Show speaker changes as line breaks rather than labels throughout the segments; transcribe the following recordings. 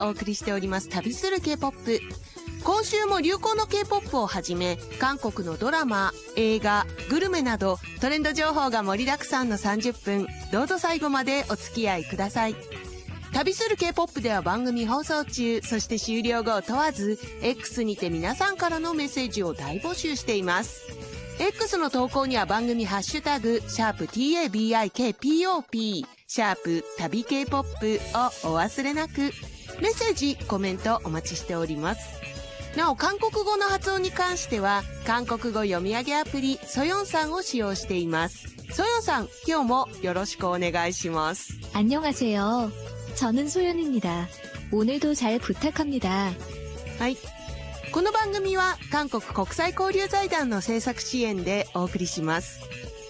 お送りしております旅する K-POP。今週も流行の K-POP をはじめ、韓国のドラマ、映画、グルメなどトレンド情報が盛りだくさんの30分、どうぞ最後までお付き合いください。旅する K-POP では番組放送中、そして終了後を問わず X にて皆さんからのメッセージを大募集しています。X の投稿には番組ハッシュタグ#TABIKPOP旅 K-POP をお忘れなく。メッセージコメントお待ちしております。なお、韓国語の発音に関しては韓国語読み上げアプリソヨンさんを使用しています。ソヨンさん、今日もよろしくお願いします。
안녕하세요. 저는 소연입니다. 오늘도 잘 부탁합니다.
はい。この番組は韓国国際交流財団の制作支援でお送りします。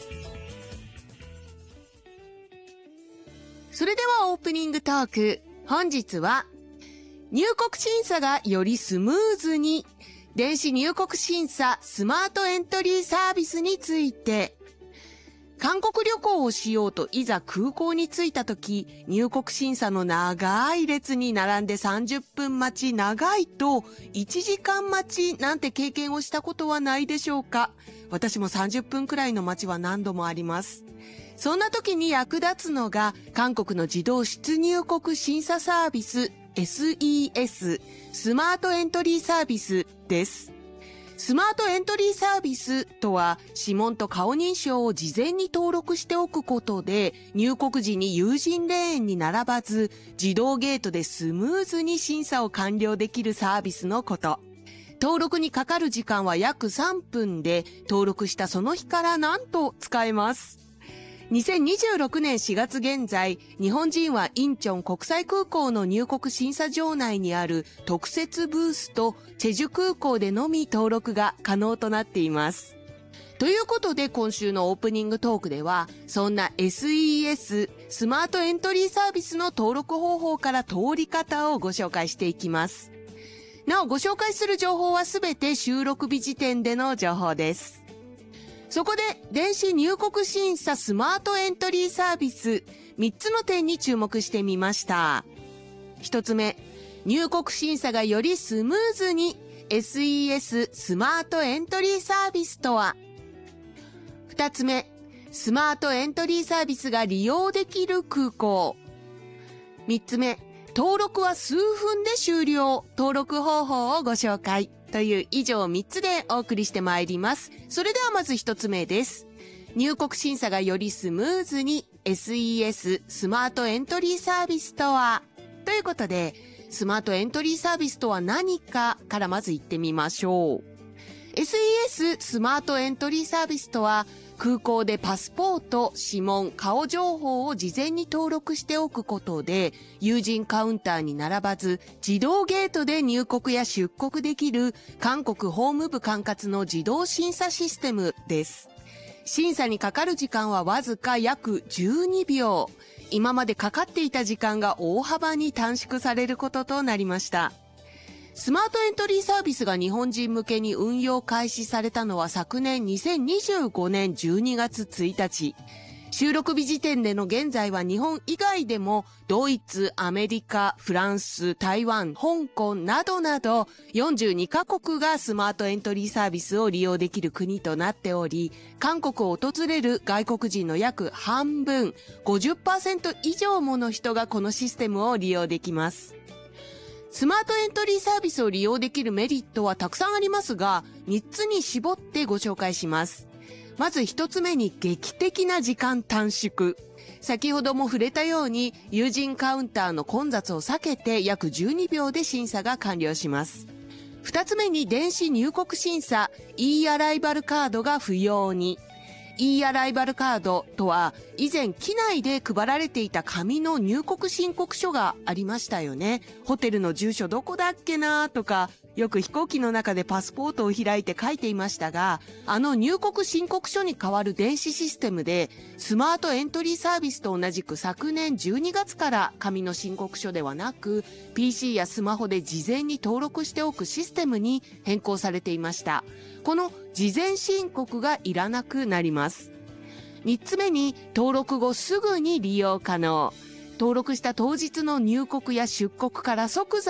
それではオープニングトーク。本日は入国審査がよりスムーズに、電子入国審査スマートエントリーサービスについて。韓国旅行をしようといざ空港に着いた時、入国審査の長い列に並んで30分待ち、長いと1時間待ちなんて経験をしたことはないでしょうか。私も30分くらいの待ちは何度もあります。そんな時に役立つのが韓国の自動出入国審査サービス SES スマートエントリーサービスです。スマートエントリーサービスとは指紋と顔認証を事前に登録しておくことで入国時に有人レーンに並ばず自動ゲートでスムーズに審査を完了できるサービスのこと。登録にかかる時間は約3分で登録したその日からなんと使えます。2026年4月現在、日本人はインチョン国際空港の入国審査場内にある特設ブースとチェジュ空港でのみ登録が可能となっています。ということで今週のオープニングトークでは、そんな SES スマートエントリーサービスの登録方法から通り方をご紹介していきます。なお、ご紹介する情報はすべて収録日時点での情報です。そこで、電子入国審査スマートエントリーサービス、3つの点に注目してみました。1つ目、入国審査がよりスムーズに SES スマートエントリーサービスとは。2つ目、スマートエントリーサービスが利用できる空港。3つ目、登録は数分で終了。登録方法をご紹介。という以上3つでお送りしてまいります。それではまず1つ目です。入国審査がよりスムーズに SES スマートエントリーサービスとは。ということで、スマートエントリーサービスとは何かからまず言ってみましょう。SES スマートエントリーサービスとは、空港でパスポート、指紋、顔情報を事前に登録しておくことで、有人カウンターに並ばず、自動ゲートで入国や出国できる韓国法務部管轄の自動審査システムです。審査にかかる時間はわずか約12秒。今までかかっていた時間が大幅に短縮されることとなりました。スマートエントリーサービスが日本人向けに運用開始されたのは昨年2025年12月1日。収録日時点での現在は日本以外でもドイツ、アメリカ、フランス、台湾、香港などなど42カ国がスマートエントリーサービスを利用できる国となっており、韓国を訪れる外国人の約半分、50% 以上もの人がこのシステムを利用できます。スマートエントリーサービスを利用できるメリットはたくさんありますが、3つに絞ってご紹介します。まず1つ目に劇的な時間短縮。先ほども触れたように、有人カウンターの混雑を避けて約12秒で審査が完了します。2つ目に電子入国審査 E アライバルカードが不要に。E アライバルカードとは以前機内で配られていた紙の入国申告書がありましたよね。ホテルの住所どこだっけなとか、よく飛行機の中でパスポートを開いて書いていましたが、あの入国申告書に代わる電子システムで、スマートエントリーサービスと同じく昨年12月から紙の申告書ではなく、PC やスマホで事前に登録しておくシステムに変更されていました。この事前申告がいらなくなります。3つ目に登録後すぐに利用可能。 登録した当日の入国や出国から即座